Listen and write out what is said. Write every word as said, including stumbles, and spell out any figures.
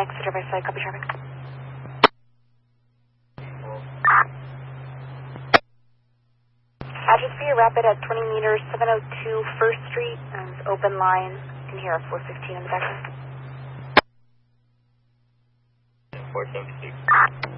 Exeter by side, copy traffic. Address for your rapid at twenty meters, seven oh two First Street, and it's open line. You can hear a four fifteen in the background. four seventy-six.